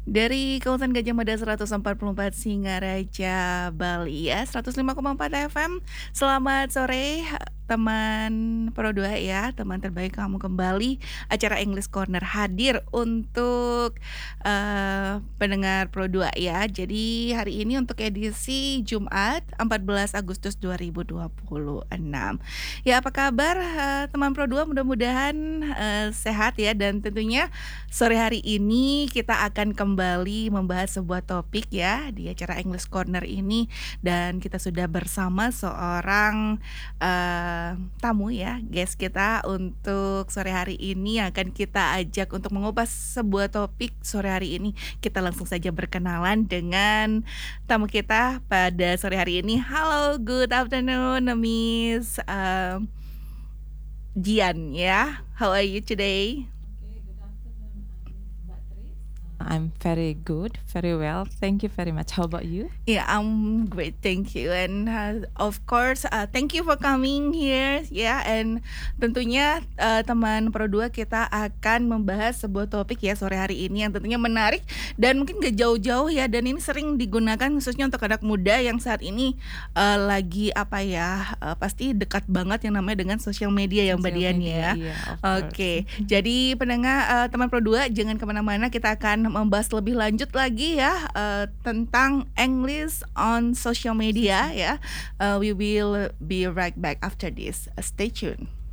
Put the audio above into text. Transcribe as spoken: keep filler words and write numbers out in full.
Dari kawasan Gajah Mada seratus empat puluh empat Singaraja, Bali ya, seratus lima koma empat F M. Selamat sore teman Pro dua ya, teman terbaik kamu kembali. Acara English Corner hadir untuk eee, pendengar Pro dua ya. Jadi hari ini untuk edisi Jumat empat belas Agustus dua ribu dua puluh enam. Ya apa kabar, eee, teman Pro dua mudah-mudahan, eee, sehat ya dan tentunya sore hari ini kita akan kembali membahas sebuah topik ya di acara English Corner ini dan kita sudah bersama seorang, eee, tamu ya, guest kita untuk sore hari ini yang akan kita ajak untuk mengupas sebuah topik sore hari ini. Kita langsung saja berkenalan dengan tamu kita pada sore hari ini. Halo, good afternoon, Miss, eee, Jian ya. How are you today? Okay, good afternoon, I'm Mbak Tris. I'm very good, very well. Thank you very much. How about you? Yeah, I'm great, thank you. And uh, of course, uh, thank you for coming here. Ya, and tentunya uh, teman Pro dua kita akan membahas sebuah topik ya sore hari ini yang tentunya menarik dan mungkin gak jauh-jauh ya. Dan ini sering digunakan khususnya untuk anak muda yang saat ini uh, lagi apa ya, uh, pasti dekat banget yang namanya dengan sosial media ya Mbak Sosial Dian media, ya. iya, of Oke, course. jadi pendengar uh, teman Pro dua jangan kemana-mana, kita akan membahas lebih lanjut lagi ya uh, tentang English on social media ya. Uh, we will be right back after this. Uh, stay tuned.